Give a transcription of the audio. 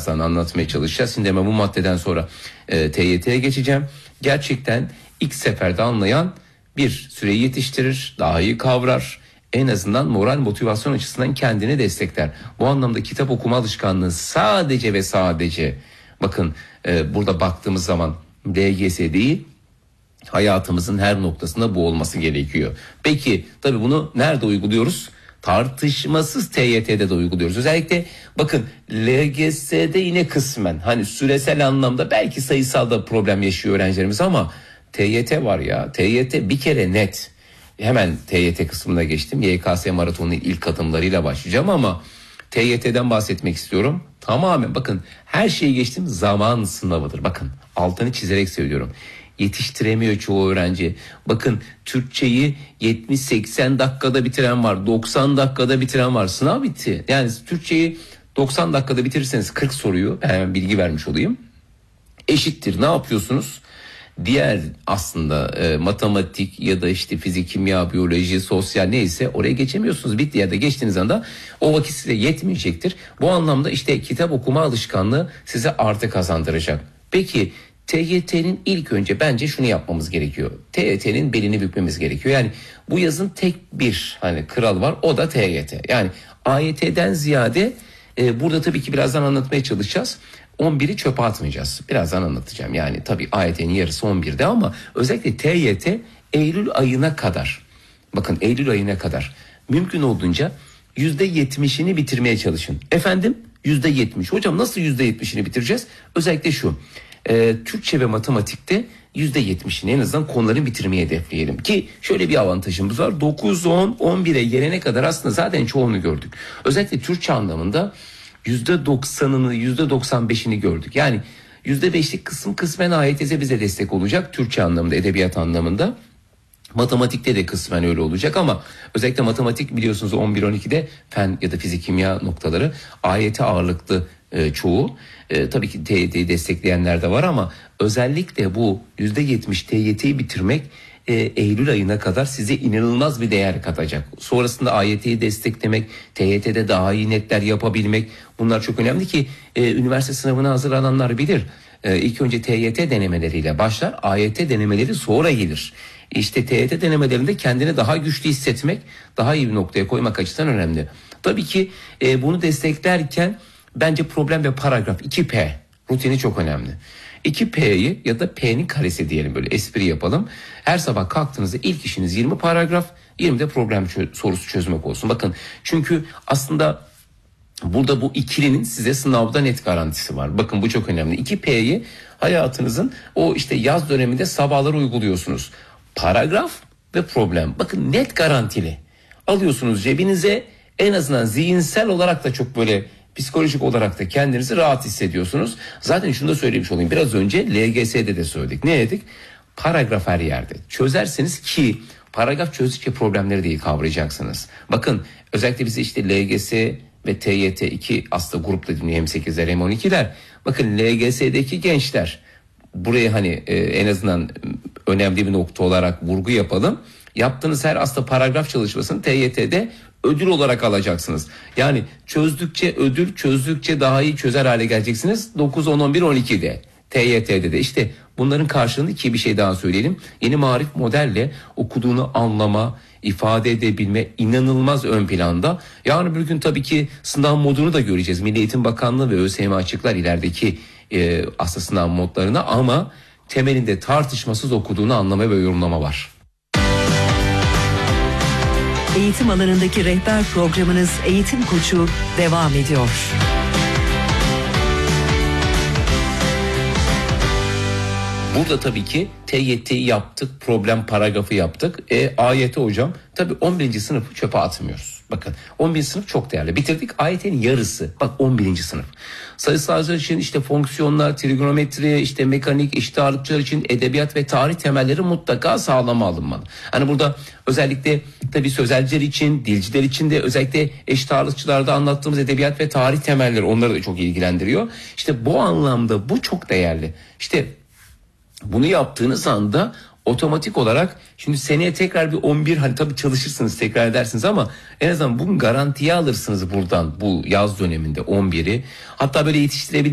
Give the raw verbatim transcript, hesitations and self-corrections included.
birazdan anlatmaya çalışacağız. Şimdi hemen bu maddeden sonra e, T Y T'ye geçeceğim. Gerçekten ilk seferde anlayan bir süreyi yetiştirir, daha iyi kavrar. En azından moral motivasyon açısından kendini destekler. Bu anlamda kitap okuma alışkanlığı sadece ve sadece bakın e, burada baktığımız zaman L G S değil, hayatımızın her noktasında bu olması gerekiyor. Peki tabii bunu nerede uyguluyoruz? Tartışmasız T Y T'de de uyguluyoruz. Özellikle bakın L G S'de yine kısmen hani süresel anlamda belki sayısalda problem yaşıyor öğrencilerimiz ama T Y T var ya. T Y T bir kere net. Hemen T Y T kısmına geçtim. Y K S maratonunun ilk adımlarıyla başlayacağım ama T Y T'den bahsetmek istiyorum. Tamamen bakın her şeyi geçtim, zaman sınavıdır. Bakın altını çizerek söylüyorum. Yetiştiremiyor çoğu öğrenci. Bakın Türkçeyi yetmiş seksen dakikada bitiren var. doksan dakikada bitiren var. Sınav bitti. Yani Türkçeyi doksan dakikada bitirirseniz kırk soruyu hemen bilgi vermiş olayım. Eşittir. Ne yapıyorsunuz? Diğer aslında e, matematik ya da işte fizik, kimya, biyoloji, sosyal neyse oraya geçemiyorsunuz. Bitti ya da geçtiğiniz anda o vakit size yetmeyecektir. Bu anlamda işte kitap okuma alışkanlığı size artı kazandıracak. Peki T Y T'nin ilk önce bence şunu yapmamız gerekiyor. T Y T'nin belini bükmemiz gerekiyor. Yani bu yazın tek bir hani kral var, o da T Y T. Yani A Y T'den ziyade e, burada tabii ki birazdan anlatmaya çalışacağız. on biri çöpe atmayacağız. Birazdan anlatacağım. Yani tabii A Y T'nin yarısı on birde ama özellikle T Y T Eylül ayına kadar. Bakın Eylül ayına kadar mümkün olduğunca yüzde yetmişini bitirmeye çalışın. Efendim yüzde yetmiş. Hocam nasıl yüzde yetmişini bitireceğiz? Özellikle şu. E, Türkçe ve matematikte yüzde yetmişini en azından konuların bitirmeyi hedefleyelim. Ki şöyle bir avantajımız var. dokuz, on, on bire gelene kadar aslında zaten çoğunu gördük. Özellikle Türkçe anlamında yüzde doksanını, yüzde doksan beşini gördük. Yani yüzde beşlik kısım kısmen A Y T bize destek olacak. Türkçe anlamında, edebiyat anlamında. Matematikte de kısmen öyle olacak ama özellikle matematik biliyorsunuz on bir on ikide fen ya da fizik, kimya noktaları A Y T ağırlıklı e, çoğu. E, tabii ki T Y T'yi destekleyenler de var ama özellikle bu yüzde yetmiş T Y T'yi bitirmek e, Eylül ayına kadar size inanılmaz bir değer katacak. Sonrasında A Y T'yi desteklemek, T Y T'de daha iyi netler yapabilmek, bunlar çok önemli ki e, üniversite sınavına hazırlananlar bilir. E, ilk önce T Y T denemeleriyle başlar, A Y T denemeleri sonra gelir. İşte T Y T denemelerinde kendini daha güçlü hissetmek, daha iyi bir noktaya koymak açısından önemli. Tabii ki e, bunu desteklerken bence problem ve paragraf iki P rutini çok önemli. iki P'yi ya da P'nin karesi diyelim, böyle espri yapalım. Her sabah kalktığınızda ilk işiniz yirmi paragraf, yirmi de problem çö- sorusu çözmek olsun. Bakın çünkü aslında burada bu ikilinin size sınavda net garantisi var. Bakın bu çok önemli. iki P'yi hayatınızın o işte yaz döneminde sabahları uyguluyorsunuz. Paragraf ve problem. Bakın net garantili. Alıyorsunuz cebinize, en azından zihinsel olarak da çok böyle psikolojik olarak da kendinizi rahat hissediyorsunuz. Zaten şunu da söylemiş olayım. Biraz önce L G S'de de söyledik. Ne dedik? Paragraf her yerde. Çözerseniz ki paragraf çözdükçe problemleri de iyi kavrayacaksınız. Bakın özellikle bizi işte L G S ve T Y T iki aslında grupta dinliyor, hem sekizler hem on ikiler. Bakın L G S'deki gençler, buraya hani e, en azından önemli bir nokta olarak vurgu yapalım. Yaptığınız her aslında paragraf çalışmasını T Y T'de ödül olarak alacaksınız. Yani çözdükçe ödül, çözdükçe daha iyi çözer hale geleceksiniz. dokuz, on, on bir, on ikide T Y T'de de işte bunların karşılığında iki bir şey daha söyleyelim. Yeni marif modelle okuduğunu anlama, ifade edebilme inanılmaz ön planda. Yarın bir gün tabii ki sınav modunu da göreceğiz. Milli Eğitim Bakanlığı ve ÖSYM açıklar ilerideki e, aslında sınav modlarına ama temelinde tartışmasız okuduğunu anlama ve yorumlama var. Eğitim alanındaki rehber programınız Eğitim Koçu devam ediyor. Burada tabii ki T Y T'yi yaptık, problem paragrafı yaptık. E, A Y T hocam tabii on birinci sınıfı çöpe atmıyoruz. Bakın on birinci sınıf çok değerli. Bitirdik, A Y T'nin yarısı. Bak on birinci sınıf. Sayısalcılar için işte fonksiyonlar, trigonometri, işte mekanik, eşit ağırlıkçılar için edebiyat ve tarih temelleri mutlaka sağlama alınmalı. Hani burada özellikle tabii sözelciler için, dilciler için de özellikle eşit ağırlıkçılarda anlattığımız edebiyat ve tarih temelleri onları da çok ilgilendiriyor. İşte bu anlamda bu çok değerli. İşte bunu yaptığınız anda otomatik olarak şimdi seneye tekrar bir on bir, hani tabii çalışırsınız, tekrar edersiniz ama en azından bunu garantiye alırsınız buradan, bu yaz döneminde on biri. Hatta böyle yetiştirebilir